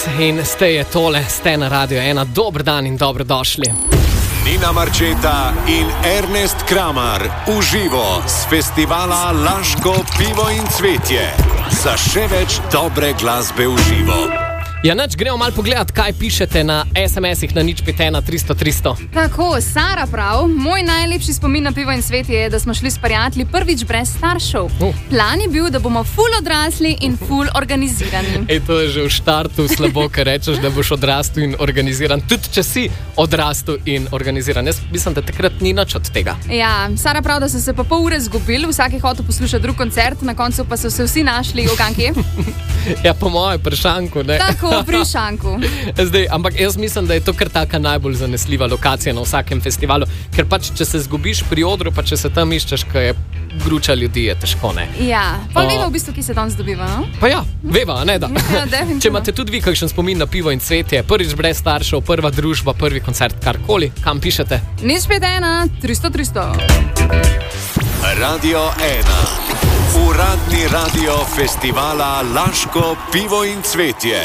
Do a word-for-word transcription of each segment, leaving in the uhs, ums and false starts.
in ste je tole, ste na Radio ena. Dober dan in dobrodošli. Nina Marčeta in Ernest Kramar v živo z festivala Laško pivo in cvetje. Za še več dobre glasbe v živo. Ja, nič, gremo malo pogledat, kaj pišete na es em esih na nič pet ena tristo tristo. Tako, Sara prav, moj najlepši spomin na pivo in cvetje je, da smo šli s prijatelji prvič brez staršev. Uh. Plan je bil, da bomo ful odrasli in ful organizirani. Ej, to je že v štartu slabo, ker rečeš, da boš odrastel in organiziran. Tudi če si odrastel in organiziran. Jaz mislim, da takrat ni nič od tega. Ja, Sara prav, da so se pa pol ure zgubili, vsak je hotel poslušati drug koncert, na koncu pa so se vsi našli v kanki. Ja, po mojem pršanku, ne? Tako, pri šanku. Zdaj, ampak jaz mislim, da je to kar taka najbolj zanesljiva lokacija na vsakem festivalu, ker pač, če se zgubiš pri odru, pa če se tam iščeš, ko je gruča ljudi, je težko, ne? Ja, pa uh, veva v bistvu, ki se danes dobiva, no? Pa ja, veva, ne da. Ja, definitivno. Če imate tudi vi kakšen spomin na pivo in cvetje, prvič brez staršev, prva družba, prvi koncert, karkoli, kam pišete? nič pet ena tristo tristo. Radio ena. Uradni radio festivala Laško pivo in cvetje.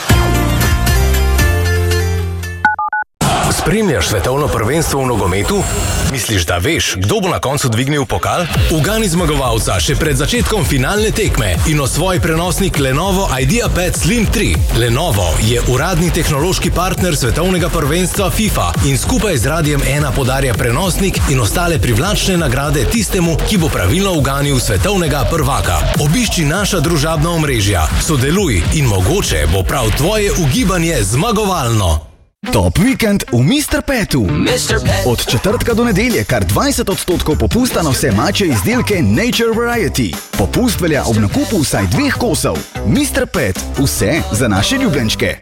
Spremljaš svetovno prvenstvo v nogometu? Misliš, da veš, kdo bo na koncu dvignil pokal? Ugani zmagovalca še pred začetkom finalne tekme in osvoji prenosnik Lenovo IdeaPad Slim tri. Lenovo je uradni tehnološki partner svetovnega prvenstva FIFA in skupaj z Radiem ena podarja prenosnik in ostale privlačne nagrade tistemu, ki bo pravilno uganil svetovnega prvaka. Obišči naša družabna omrežja, sodeluj in mogoče bo prav tvoje ugibanje zmagovalno. Top vikend v mister Petu. Od četrtka do nedelje kar dvajset odstotkov popusta na vse mačje izdelke Nature Variety. Popust velja ob nakupu vsaj dveh kosov. mister Pet, vse za naše ljubljenčke.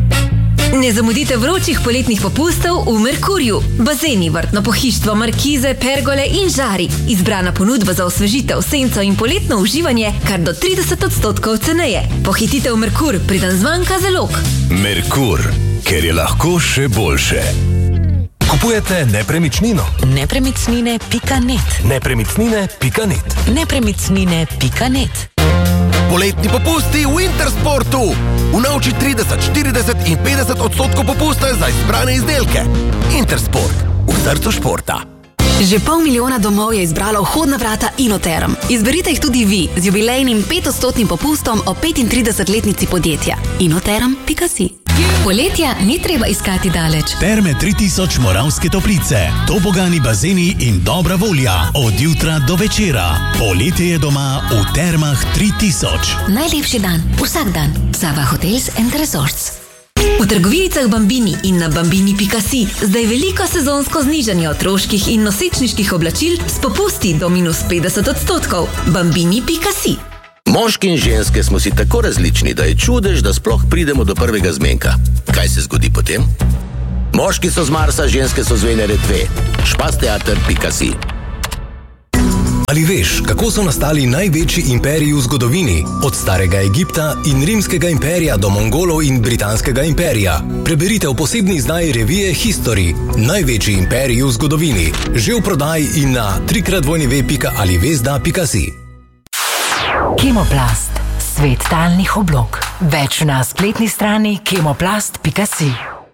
Ne zamudite vročih poletnih popustov v Merkurju. Bazeni, vrtno pohištvo, markize, pergole in žari. Izbrana ponudba za osvežitev, senco in poletno uživanje kar do trideset odstotkov ceneje. Pohitite v Merkur, preden zmanjka zalog. Merkur, ker je lahko še boljše. Kupujete nepremičnino? Nepremičnine pika net. Nepremičnine pika net. Nepremičnine pika net. Poletni popusti v Intersportu. Unovči trideset, štirideset in petdeset odstotkov popusta za izbrane izdelke. Intersport. V srcu športa. Že pol milijona domov je izbralo vhodna vrata Inoterm. Izberite jih tudi vi z jubilejnim petodstotnim popustom o petintridesetletnici podjetja. inoterm pika si. Poletja ni treba iskati daleč. Terme tri tisoč Moravske Toplice. Topogani bazeni in dobra volja od jutra do večera. Poletje je doma v Termah tri tisoč. Najlepši dan, vsak dan. Sava Hotels and Resorts. V trgovinicah Bambini in na bambini pika si zdaj veliko sezonsko znižanje otroških in nosečniških oblačil s popusti do minus petdeset odstotkov. bambini pika si. Moški in ženske smo si tako različni, da je čudež, da sploh pridemo do prvega zmenka. Kaj se zgodi potem? Moški so z Marsa, ženske so z Venere dve. špasteater pika si. Ali veš, kako so nastali največji imperiji v zgodovini? Od starega Egipta in rimskega imperija do Mongolov in britanskega imperija. Preberite v posebni izdaji revije History. Največji imperiji v zgodovini. Že v prodaji in na trikrat dvojni pika ali vezda pika si. Kemoplast. Svet talnih oblog. Več na spletni strani kemoplast pika si.